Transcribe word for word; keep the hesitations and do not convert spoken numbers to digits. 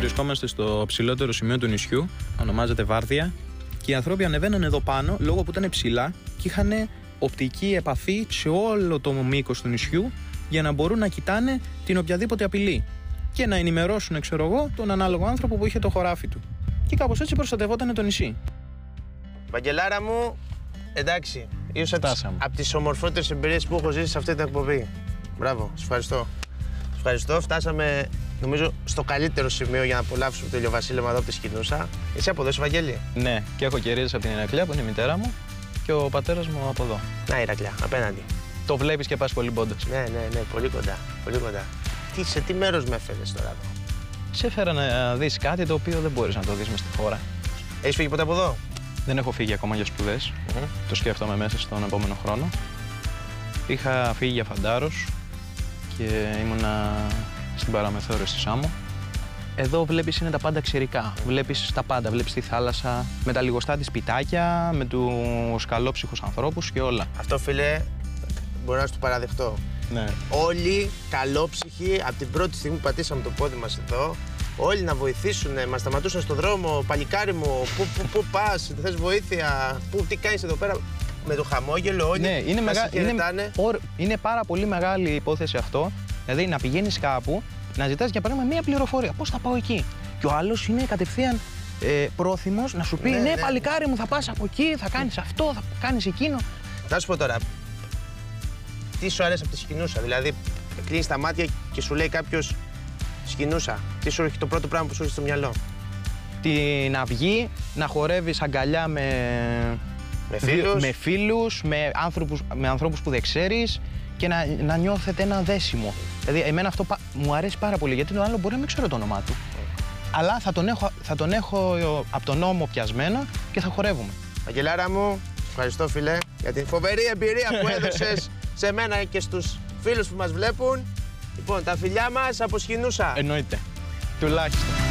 Βρισκόμαστε στο ψηλότερο σημείο του νησιού, ονομάζεται Βάρδια, και οι άνθρωποι ανεβαίναν εδώ πάνω λόγω που ήταν ψηλά και είχαν οπτική επαφή σε όλο το μήκος του νησιού για να μπορούν να κοιτάνε την οποιαδήποτε απειλή και να ενημερώσουν, ξέρω εγώ, τον ανάλογο άνθρωπο που είχε το χωράφι του. Και κάπως έτσι προστατευόταν το νησί. Βαγγελάρα μου, εντάξει, ίσως από τις ομορφότερες εμπειρίες που έχω ζήσει σε αυτή την εκπομπή. Μπράβο, σας ευχαριστώ. Σας ευχαριστώ. Φτάσαμε, νομίζω, στο καλύτερο σημείο για να απολαύσουμε το ηλιοβασίλεμα εδώ από τη Σκηνούσα. Εσύ από εδώ, είσαι, Βαγγέλη? Ναι, και έχω και ρίζες από την Ηρακλία που είναι η μητέρα μου και ο πατέρας μου από εδώ. Να, Ηρακλία, απέναντι. Το βλέπεις και πας πολύ πόντος. Ναι, ναι, ναι, πολύ κοντά. Πολύ κοντά. Τι, σε τι μέρος με έφερες τώρα εδώ? Σε έφερα να δεις κάτι το οποίο δεν μπορείς να το δεις μες στη χώρα. Έχεις φύγει ποτέ από εδώ? Δεν έχω φύγει ακόμα για σπουδές. Mm-hmm. Το σκέφτομαι μέσα στον επόμενο χρόνο. Είχα φύγει για φαντάρος και ήμουνα στην παραμεθόρες στη Σάμο. Εδώ βλέπεις είναι τα πάντα ξηρικά. Βλέπεις τα πάντα. Βλέπεις τη θάλασσα με τα λιγοστά της σπιτάκια, με τους καλόψυχους ανθρώπους και όλα. Αυτό, φίλε, μπορώ να σου το παραδεχτώ. Ναι. Όλοι καλόψυχοι, από την πρώτη στιγμή που πατήσαμε το πόδι μας εδώ, όλοι να βοηθήσουν, μας σταματούσαν στον δρόμο, παλικάρι μου, πού, πού, πού πας, θες βοήθεια, πού, τι κάνεις εδώ πέρα, με το χαμόγελο όλοι, ναι, είναι, μεγα... είναι... είναι πάρα πολύ μεγάλη υπόθεση αυτό, δηλαδή να πηγαίνεις κάπου, να ζητάς για παράδειγμα μία πληροφορία, πώς θα πάω εκεί, και ο άλλος είναι κατευθείαν ε, πρόθυμος να σου πει, ναι, ναι, ναι, παλικάρι μου, θα πας από εκεί, θα κάνεις αυτό, θα κάνεις εκείνο. Θα σου πω τώρα, τι σου αρέσει από τη Σκηνούσα, δηλαδή κλείνεις τα μάτια και σου λέει κάποιος Σκηνούσα, τι σου έρχεται το πρώτο πράγμα που σου έρχεται στο μυαλό? Την αυγή, να χορεύεις αγκαλιά με, με φίλους, με, φίλους, με, άνθρωπους, με ανθρώπους που δεν ξέρεις και να, να νιώθετε ένα δέσιμο. Δηλαδή, εμένα αυτό πα, μου αρέσει πάρα πολύ, γιατί τον άλλο μπορεί να μην ξέρω το όνομά του. Αλλά θα τον έχω, θα τον έχω από τον νόμο πιασμένο και θα χορεύουμε. Αγγελάρα μου, ευχαριστώ, φίλε, για την φοβερή εμπειρία που έδωσες σε μένα και στους φίλους που μας βλέπουν. Λοιπόν, τα φιλιά μας από Σκηνούσα. Εννοείται. Τουλάχιστον.